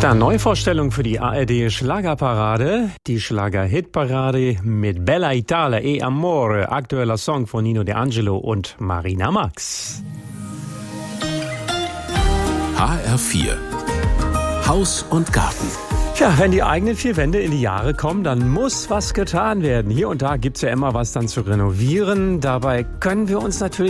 Ja, Neuvorstellung für die ARD Schlagerparade. Die Schlager-Hitparade mit Bella Italia e Amore. Aktueller Song von Nino De Angelo und Marina Max. HR4 Haus und Garten. Ja, wenn die eigenen vier Wände in die Jahre kommen, dann muss was getan werden. Hier und da gibt's ja immer was dann zu renovieren. Dabei können wir uns natürlich